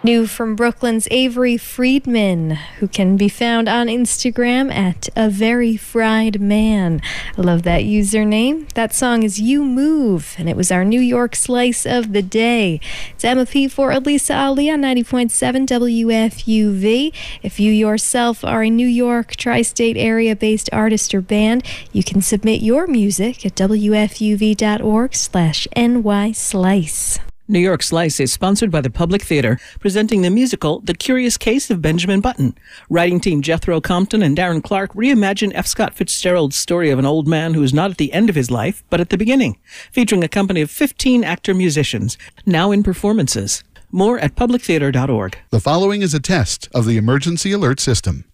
New from Brooklyn's Avery Friedman, who can be found on Instagram at A Very Fried Man. I love that username. That song is You Move, and it was our New York slice of the day. It's Emma P. for Elisa Ali on 90.7 WFUV. If you yourself are a New York tri-state area-based artist or band, you can submit your music at wfuv.org/nyslice. New York Slice is sponsored by the Public Theater, presenting the musical The Curious Case of Benjamin Button. Writing team Jethro Compton and Darren Clark reimagine F. Scott Fitzgerald's story of an old man who is not at the end of his life, but at the beginning, featuring a company of 15 actor-musicians, now in performances. More at publictheater.org. The following is a test of the emergency alert system.